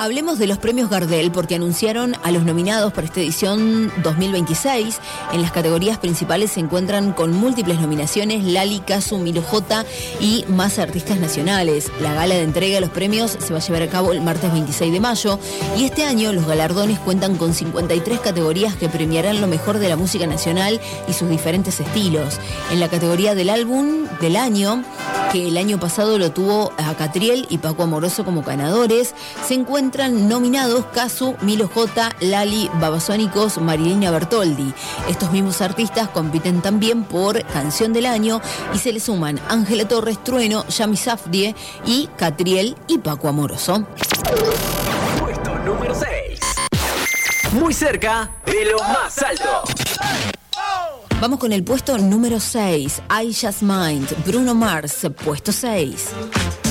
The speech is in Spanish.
Hablemos de los premios Gardel porque anunciaron a los nominados para esta edición 2026. En las categorías principales se encuentran con múltiples nominaciones Lali, Casu, Milo J y más artistas nacionales. La gala de entrega de los premios se va a llevar a cabo el martes 26 de mayo y este año los galardones cuentan con 53 categorías que premiarán lo mejor de la música nacional y sus diferentes estilos. En la categoría del álbum del año, que el año pasado lo tuvo a Catriel y Paco Amoroso como ganadores, se encuentran nominados Casu, Milo J, Lali, Babasónicos, Marilina Bertoldi. Estos mismos artistas compiten también por Canción del Año y se le suman Ángela Torres, Trueno, Yami Safdie y Catriel y Paco Amoroso. Puesto número 6. Muy cerca de lo más alto. Vamos con el puesto número 6. I Just Mind, Bruno Mars, puesto 6.